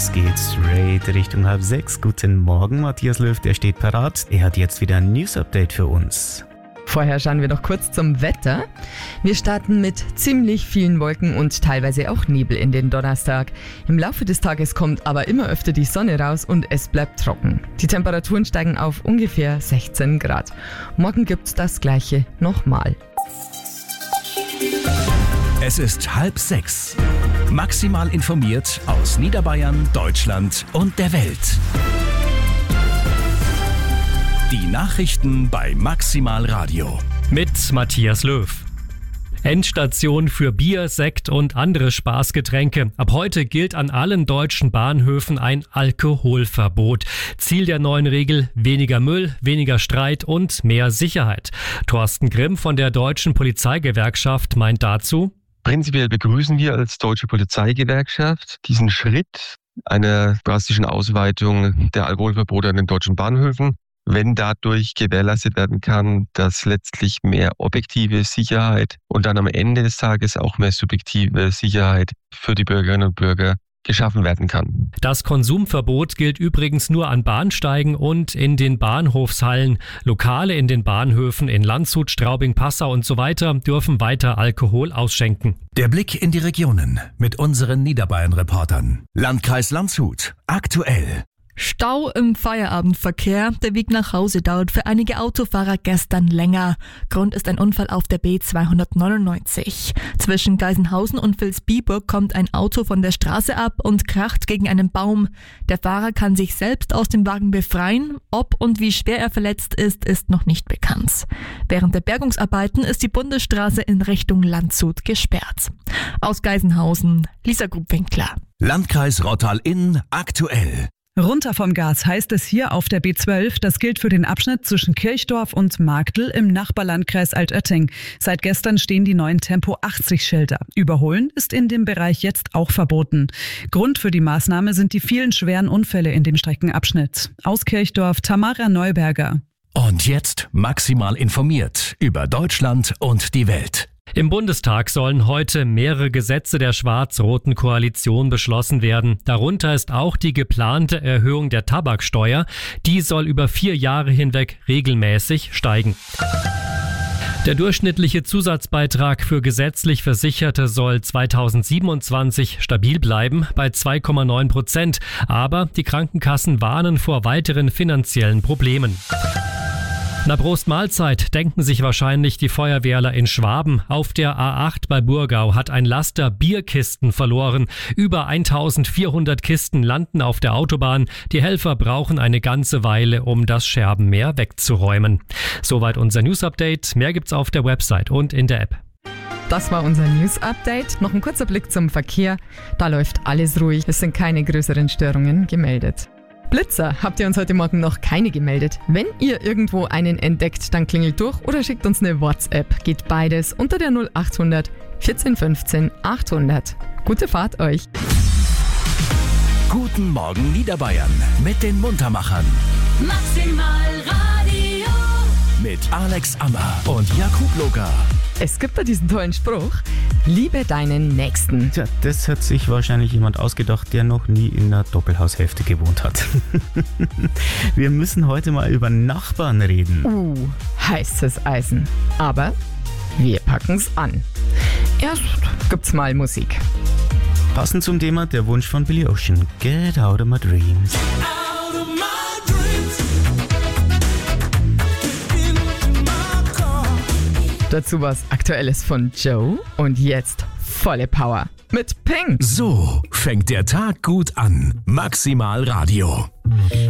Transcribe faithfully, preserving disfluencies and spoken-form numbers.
Es geht straight Richtung halb sechs. Guten Morgen, Matthias Löw, der steht parat. Er hat jetzt wieder ein News-Update für uns. Vorher schauen wir noch kurz zum Wetter. Wir starten mit ziemlich vielen Wolken und teilweise auch Nebel in den Donnerstag. Im Laufe des Tages kommt aber immer öfter die Sonne raus und es bleibt trocken. Die Temperaturen steigen auf ungefähr sechzehn Grad. Morgen gibt's das Gleiche nochmal. Es ist halb sechs. Maximal informiert aus Niederbayern, Deutschland und der Welt. Die Nachrichten bei Maximal Radio. Mit Matthias Löw. Endstation für Bier, Sekt und andere Spaßgetränke. Ab heute gilt an allen deutschen Bahnhöfen ein Alkoholverbot. Ziel der neuen Regel: weniger Müll, weniger Streit und mehr Sicherheit. Thorsten Grimm von der Deutschen Polizeigewerkschaft meint dazu: Prinzipiell begrüßen wir als Deutsche Polizeigewerkschaft diesen Schritt einer drastischen Ausweitung der Alkoholverbote an den deutschen Bahnhöfen, wenn dadurch gewährleistet werden kann, dass letztlich mehr objektive Sicherheit und dann am Ende des Tages auch mehr subjektive Sicherheit für die Bürgerinnen und Bürger geschaffen werden kann. Das Konsumverbot gilt übrigens nur an Bahnsteigen und in den Bahnhofshallen. Lokale in den Bahnhöfen in Landshut, Straubing, Passau und so weiter dürfen weiter Alkohol ausschenken. Der Blick in die Regionen mit unseren Niederbayern-Reportern. Landkreis Landshut, aktuell. Stau im Feierabendverkehr. Der Weg nach Hause dauert für einige Autofahrer gestern länger. Grund ist ein Unfall auf der B zweihundertneunundneunzig. Zwischen Geisenhausen und Vilsbiburg kommt ein Auto von der Straße ab und kracht gegen einen Baum. Der Fahrer kann sich selbst aus dem Wagen befreien. Ob und wie schwer er verletzt ist, ist noch nicht bekannt. Während der Bergungsarbeiten ist die Bundesstraße in Richtung Landshut gesperrt. Aus Geisenhausen, Lisa Grubwinkler. Landkreis Rottal-Inn, aktuell. Runter vom Gas heißt es hier auf der B zwölf. Das gilt für den Abschnitt zwischen Kirchdorf und Marktl im Nachbarlandkreis Altötting. Seit gestern stehen die neuen Tempo achtzig Schilder. Überholen ist in dem Bereich jetzt auch verboten. Grund für die Maßnahme sind die vielen schweren Unfälle in dem Streckenabschnitt. Aus Kirchdorf, Tamara Neuberger. Und jetzt maximal informiert über Deutschland und die Welt. Im Bundestag sollen heute mehrere Gesetze der schwarz-roten Koalition beschlossen werden. Darunter ist auch die geplante Erhöhung der Tabaksteuer. Die soll über vier Jahre hinweg regelmäßig steigen. Der durchschnittliche Zusatzbeitrag für gesetzlich Versicherte soll zweitausendsiebenundzwanzig stabil bleiben bei zwei Komma neun Prozent. Aber die Krankenkassen warnen vor weiteren finanziellen Problemen. Na Prost Mahlzeit, denken sich wahrscheinlich die Feuerwehrler in Schwaben. Auf der A acht bei Burgau hat ein Laster Bierkisten verloren. Über eintausendvierhundert Kisten landen auf der Autobahn. Die Helfer brauchen eine ganze Weile, um das Scherbenmeer wegzuräumen. Soweit unser News-Update. Mehr gibt's auf der Website und in der App. Das war unser News-Update. Noch ein kurzer Blick zum Verkehr. Da läuft alles ruhig. Es sind keine größeren Störungen gemeldet. Blitzer habt ihr uns heute Morgen noch keine gemeldet. Wenn ihr irgendwo einen entdeckt, dann klingelt durch oder schickt uns eine WhatsApp. Geht beides unter der null achthundert vierzehn fünfzehn achthundert. Gute Fahrt euch. Guten Morgen Niederbayern mit den Muntermachern. Maximal Radio. Mit Alex Ammer und Jakub Logar. Es gibt da diesen tollen Spruch: Liebe deinen Nächsten. Tja, das hat sich wahrscheinlich jemand ausgedacht, der noch nie in einer Doppelhaushälfte gewohnt hat. Wir müssen heute mal über Nachbarn reden. Uh, heißes Eisen. Aber wir packen's an. Erst gibt's mal Musik. Passend zum Thema der Wunsch von Billy Ocean. Get out of my dreams. Dazu was Aktuelles von Joe und jetzt volle Power mit Pink. So fängt der Tag gut an. Maximal Radio.